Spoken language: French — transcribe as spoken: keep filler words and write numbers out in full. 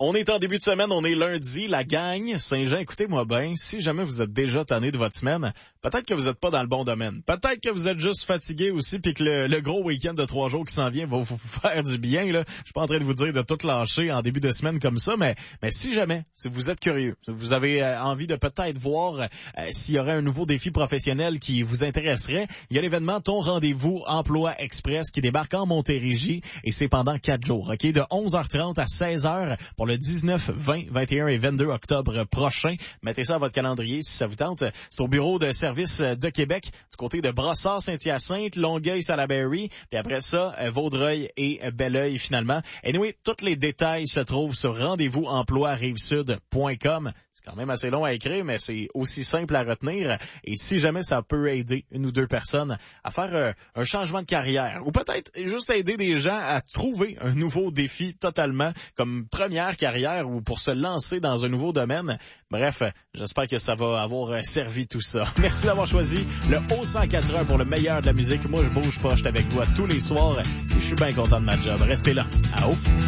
On est en début de semaine, on est lundi, la gang. Saint-Jean, écoutez-moi bien, si jamais vous êtes déjà tanné de votre semaine, peut-être que vous n'êtes pas dans le bon domaine. Peut-être que vous êtes juste fatigué aussi, puis que le, le gros week-end de trois jours qui s'en vient va vous faire du bien. Là. Je suis pas en train de vous dire de tout lâcher en début de semaine comme ça, mais, mais si jamais, si vous êtes curieux, si vous avez euh, envie de peut-être voir euh, s'il y aurait un nouveau défi professionnel qui vous intéresserait, il y a l'événement Ton Rendez-vous Emploi Express qui débarque en Montérégie et c'est pendant quatre jours, ok, de onze heures trente à seize heures pour le dix-neuf, vingt, vingt et un et vingt-deux octobre prochain. Mettez ça à votre calendrier si ça vous tente. C'est au bureau de service de Québec, du côté de Brossard, Saint-Hyacinthe, Longueuil, Salaberry, puis après ça, Vaudreuil et Belleuil finalement. Anyway, tous les détails se trouvent sur rendez-vous emploi rive sud point com. C'est quand même assez long à écrire, mais c'est aussi simple à retenir. Et si jamais ça peut aider une ou deux personnes à faire euh, un changement de carrière, ou peut-être juste aider des gens à trouver un nouveau défi totalement, comme première carrière ou pour se lancer dans un nouveau domaine. Bref, j'espère que ça va avoir servi tout ça. Merci d'avoir choisi le haut cent quatre heures pour le meilleur de la musique. Moi, je bouge pas, je suis avec vous à tous les soirs. Et je suis bien content de ma job. Restez là. À haut.